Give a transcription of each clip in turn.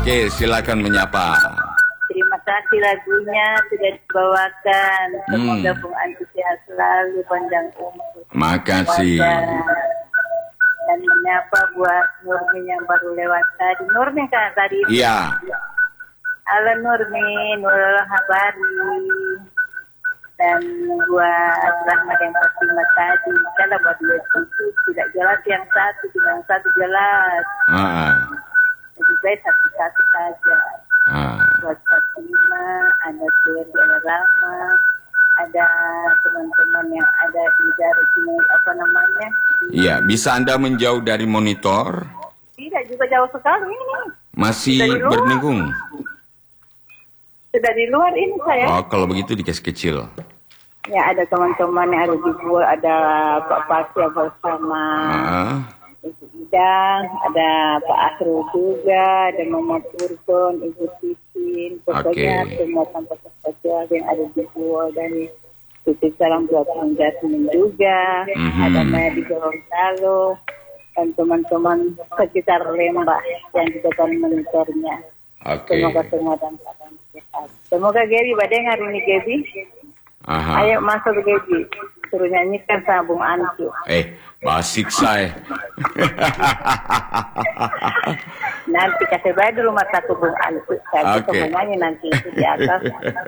Oke, silakan menyapa. Terima kasih lagunya sudah dibawakan. Semoga Bung Andi sehat selalu, panjang umur. Makasih. Dan menyapa buat Nurmi yang baru lewat tadi. Nurmi kan tadi? Iya. Halo Nurmi, Nurul Habari. Dan buat Rahmat yang Fatimah tadi. Kalau buat dia itu tidak jelas yang satu, yang satu jelas. Lebih baik satu-satu saja. Buat Fatimah, ada Seri, ada Rahma, ada teman-teman yang ada di dari sini, apa namanya? Iya, bisa Anda menjauh dari monitor? Tidak, juga jauh sekali ini. Masih berdengung? Sudah di luar ini saya. Oh, kalau begitu dikasih kecil. Ya, ada teman-teman yang ada di luar, ada Pak Pasya bersama Ibu Idang, ada Pak Asrul juga, ada Mama Turkon, Ibu Titin, pokoknya semua tanpa spesial yang ada di luar, dan titip salam buat Bang Jasmine juga, ada Maya di Gorontalo, dan teman-teman sekitar Lembah yang juga kan monitornya. Semoga semua dan sehat. Semoga Gaby badai hari ini Gaby. Ayo masuk Gaby, suruh nyanyikan sama Bung Ancu. Basik saya. Nanti kasih bayar dulu mataku Bung Ancu. Saya bisa menyanyi nanti itu di atas.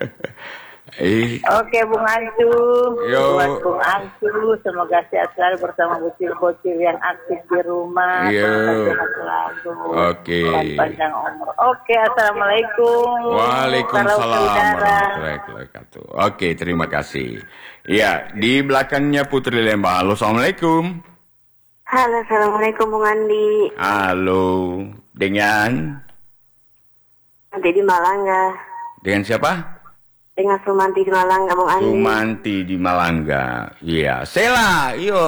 Oke Bung Ancu, buat Bung Ancu, semoga sehat selalu bersama bocil-bocil yang aktif di rumah. Sehat selalu. Dan panjang umur. Oke, assalamualaikum. Waalaikumsalam warahmatullahi wabarakatuh. Oke, terima kasih. Ya, di belakangnya Putri Lembah. Halo, assalamualaikum. Halo, assalamualaikum Bung Andi. Halo, dengan? Nanti di Malangga. Dengan siapa? Dengan Sumanti di Malangga, Bung Andi. Sumanti di Malangga. Iya, Sela, iyo.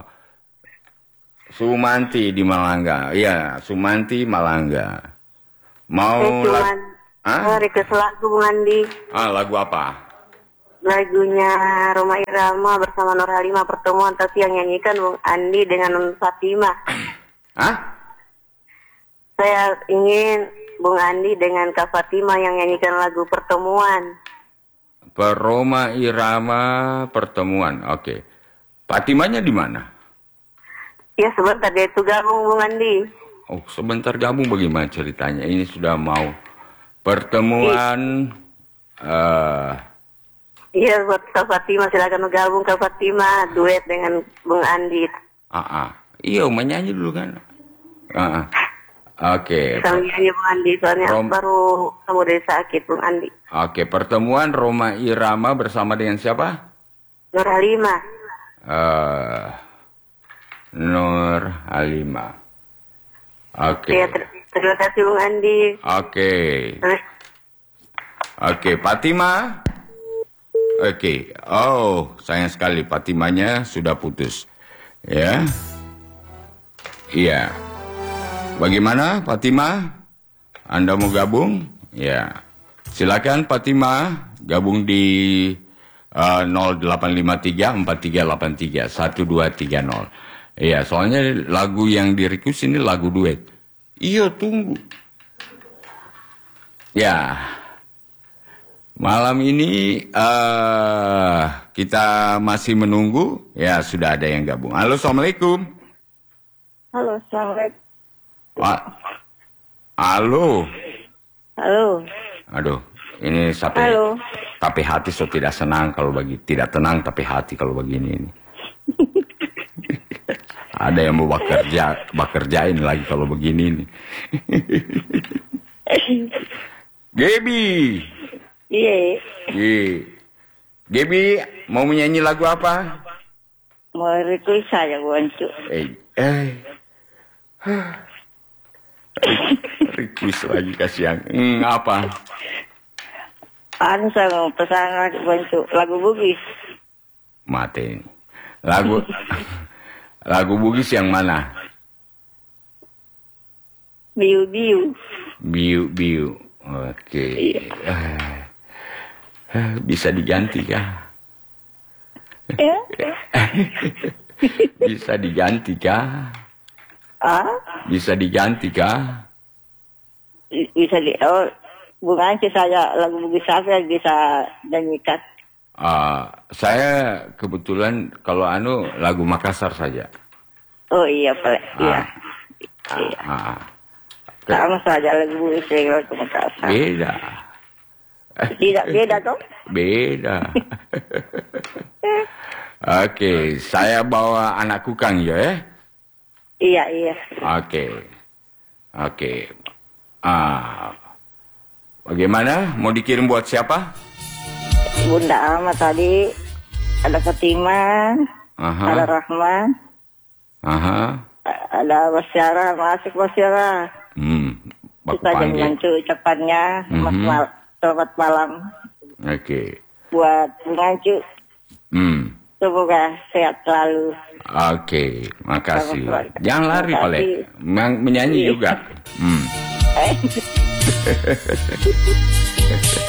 Sumanti di Malangga. Iya, Sumanti Malangga. Mau request lagu Bung Andi. Lagu apa? Lagunya Roma Irama bersama Nur Halimah, Pertemuan, tapi yang nyanyikan Bung Andi dengan Fatimah. Saya ingin Bung Andi dengan Kak Fatimah yang nyanyikan lagu Pertemuan. Roma Irama Pertemuan. Oke. Fatimahnya di mana? Ya sebentar dia itu gabung Bung Andi. Oh sebentar gabung, bagaimana ceritanya? Ini sudah mau pertemuan. Iya buat Kak Fatimah, silakan gabung Kak Fatimah, duet dengan Bung Andi. Iya menyanyi dulu kan. Oke. Sambil nyanyi Bung Andi, soalnya baru kamu dari sakit Bung Andi. Oke, pertemuan Roma Irama bersama dengan siapa? Nur Halimah. Nur Halimah. Oke. Ya, terima kasih Bung Andi. Oke, Fatimah. Oke. Oh, sayang sekali Fatimahnya sudah putus. Ya. Iya. Bagaimana Fatimah? Anda mau gabung? Ya. Silakan Fatimah gabung di 0853 4383 1230. Iya, soalnya lagu yang di request ini lagu duet. Iya, tunggu. Ya. Malam ini kita masih menunggu. Ya, sudah ada yang gabung. Halo, assalamualaikum. Halo, assalamualaikum. Halo. Halo. Aduh, ini sampai. Halo. Tapi hati so tidak senang kalau tidak tenang tapi hati kalau begini ini. Ada yang mau bekerjain lagi kalau begini nih. Gaby. Iya. Gaby mau menyanyi lagu apa? Mau request saja Wancu. Request lagi kasihan. Apa? Saya mau pesan lagu Bugis. Mati. Lagu Bugis yang mana? Biu-biu. Biu-biu. Oke. Bisa diganti kah? Ya. Bisa diganti kah? Bisa diganti kah? bisa Bung Anci saya lagu Bugis Safir bisa nyanyikan. Saya kebetulan kalau lagu Makassar saja. Oh iya Pak. Iya. Sama saja lagu Bugis lagu Makassar. Beda. Tidak beda toh? Beda. Oke, saya bawa anak kukang ya. Iya. Oke. Bagaimana? Mau dikirim buat siapa? Bunda Alma tadi, ada Fatima, ada Rahman, ada Basyara, masuk Basyara. Kita jangan ucapannya, selamat malam. Oke. Buat Bungancu. Semoga sehat selalu. Oke, makasih. Jangan lari, Oleh. Menyanyi juga.